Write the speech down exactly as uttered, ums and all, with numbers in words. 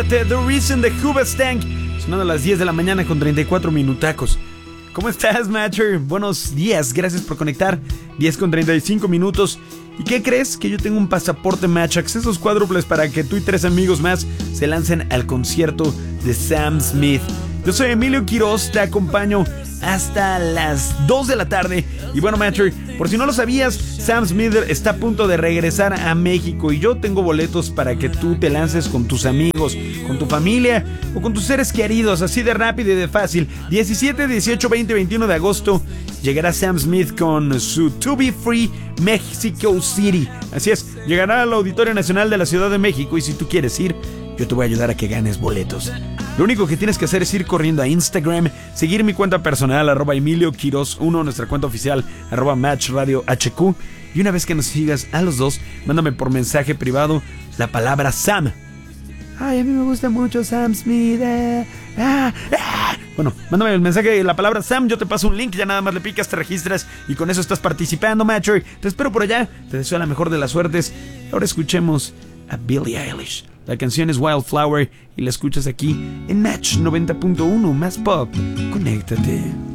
The Reason de Hoobastank, sonando a las diez de la mañana con treinta y cuatro minutacos. ¿Cómo estás, Matcher? Buenos días, gracias por conectar. diez con treinta y cinco minutos. ¿Y qué crees? Que yo tengo un pasaporte Match, accesos cuádruples para que tú y tres amigos más se lancen al concierto de Sam Smith. Yo soy Emilio Quiroz, te acompaño hasta las dos de la tarde. Y bueno, Matcher, por si no lo sabías, Sam Smith está a punto de regresar a México y yo tengo boletos para que tú te lances con tus amigos, con tu familia o con tus seres queridos, así de rápido y de fácil. diecisiete, dieciocho, veinte, veintiuno de agosto llegará Sam Smith con su To Be Free Mexico City. Así es, llegará al Auditorio Nacional de la Ciudad de México y si tú quieres ir, yo te voy a ayudar a que ganes boletos. Lo único que tienes que hacer es ir corriendo a Instagram, seguir mi cuenta personal, arroba Emilio Quiroz uno, nuestra cuenta oficial, arroba Match Radio H Q. Y una vez que nos sigas a los dos, mándame por mensaje privado la palabra Sam. Ay, a mí me gusta mucho Sam Smith. Eh, ah, ah. Bueno, mándame el mensaje, la palabra Sam, yo te paso un link, ya nada más le picas, te registras y con eso estás participando, Matcher. Te espero por allá, te deseo la mejor de las suertes. Ahora escuchemos a Billie Eilish. La canción es Wildflower y la escuchas aquí en Match noventa punto uno, más pop. Conéctate.